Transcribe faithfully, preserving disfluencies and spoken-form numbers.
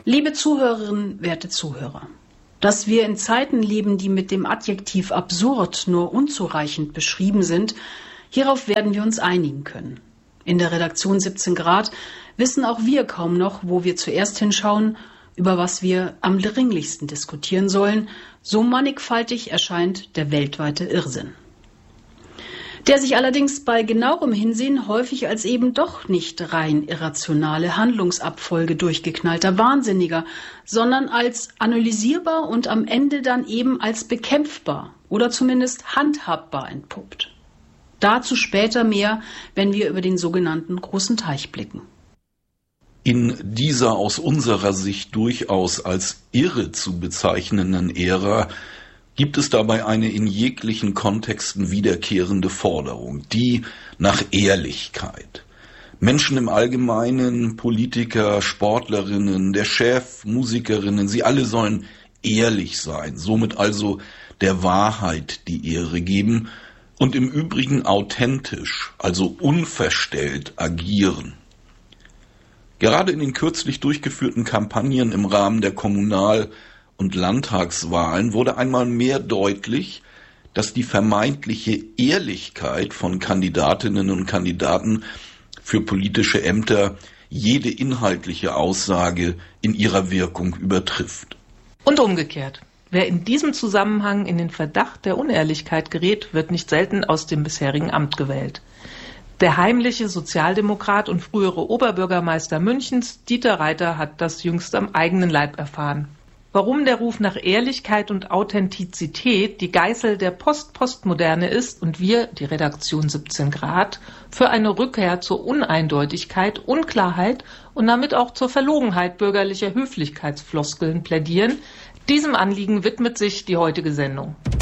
Liebe Zuhörerinnen, werte Zuhörer, dass wir in Zeiten leben, die mit dem Adjektiv absurd nur unzureichend beschrieben sind, hierauf werden wir uns einigen können. In der Redaktion siebzehn Grad wissen auch wir kaum noch, wo wir zuerst hinschauen, über was wir am dringlichsten diskutieren sollen. So mannigfaltig erscheint der weltweite Irrsinn, der sich allerdings bei genauerem Hinsehen häufig als eben doch nicht rein irrationale Handlungsabfolge durchgeknallter Wahnsinniger, sondern als analysierbar und am Ende dann eben als bekämpfbar oder zumindest handhabbar entpuppt. Dazu später mehr, wenn wir über den sogenannten großen Teich blicken. In dieser aus unserer Sicht durchaus als irre zu bezeichnenden Ära gibt es dabei eine in jeglichen Kontexten wiederkehrende Forderung, die nach Ehrlichkeit. Menschen im Allgemeinen, Politiker, Sportlerinnen, der Chef, Musikerinnen, sie alle sollen ehrlich sein, somit also der Wahrheit die Ehre geben und im Übrigen authentisch, also unverstellt agieren. Gerade in den kürzlich durchgeführten Kampagnen im Rahmen der Kommunal- und Landtagswahlen wurde einmal mehr deutlich, dass die vermeintliche Ehrlichkeit von Kandidatinnen und Kandidaten für politische Ämter jede inhaltliche Aussage in ihrer Wirkung übertrifft. Und umgekehrt. Wer in diesem Zusammenhang in den Verdacht der Unehrlichkeit gerät, wird nicht selten aus dem bisherigen Amt gewählt. Der heimliche Sozialdemokrat und frühere Oberbürgermeister Münchens, Dieter Reiter, hat das jüngst am eigenen Leib erfahren. Warum der Ruf nach Ehrlichkeit und Authentizität die Geißel der Post-Postmoderne ist und wir, die Redaktion siebzehn Grad, für eine Rückkehr zur Uneindeutigkeit, Unklarheit und damit auch zur Verlogenheit bürgerlicher Höflichkeitsfloskeln plädieren, diesem Anliegen widmet sich die heutige Sendung.